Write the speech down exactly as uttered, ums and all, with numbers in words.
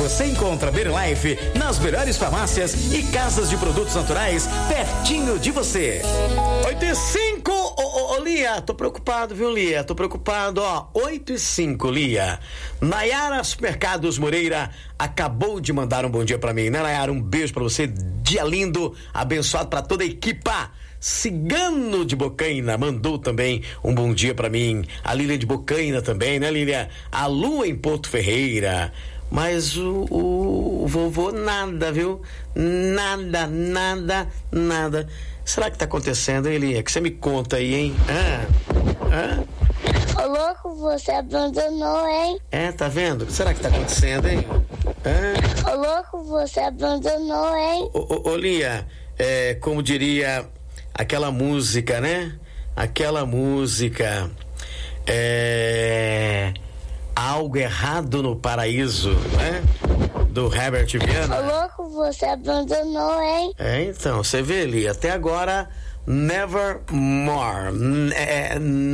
você encontra Berlife nas melhores farmácias e casas de produtos naturais pertinho de você. oito e cinco, ô, ô, ô Lia, tô preocupado, viu, Lia? Tô preocupado, ó, oito e cinco, Lia. Nayara Supermercados Moreira acabou de mandar um bom dia pra mim, né, Nayara? Um beijo pra você, dia lindo, abençoado pra toda a equipa. Cigano de Bocaina mandou também um bom dia pra mim. A Lília de Bocaina também, né, Lília? A Lua em Porto Ferreira. Mas o, o, o vovô nada, viu? Nada, nada, nada. Será que tá acontecendo, hein, Lília? Que você me conta aí, hein? Ah, ah. Ô, louco, você abandonou, hein? É, tá vendo? O que será que tá acontecendo, hein? Ah. Ô, louco, você abandonou, hein? Ô, ô, ô Lia, é, como diria aquela música, né? Aquela música, é... Algo Errado no Paraíso, né? Do Herbert Viana. Ô, louco, você abandonou, hein? É, então, você vê ali, até agora, Nevermore. É,